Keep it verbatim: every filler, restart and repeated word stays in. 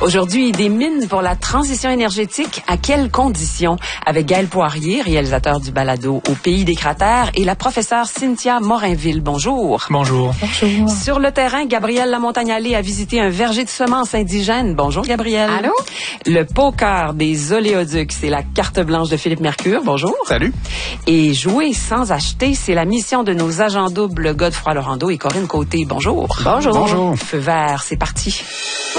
Aujourd'hui, des mines pour la transition énergétique, à quelles conditions? Avec Gaël Poirier, réalisateur du balado Au pays des cratères, et la professeure Cynthia Morinville. Bonjour. Bonjour. Bonjour. Sur le terrain, Gabrielle Lamontagne-Allé a visité un verger de semences indigènes. Bonjour, Gabrielle. Allô? Le poker des oléoducs, c'est la carte blanche de Philippe Mercure. Bonjour. Salut. Et jouer sans acheter, c'est la mission de nos agents doubles Godefroy Laurando et Corinne Côté. Bonjour. Bonjour. Bonjour. Feu vert, c'est parti.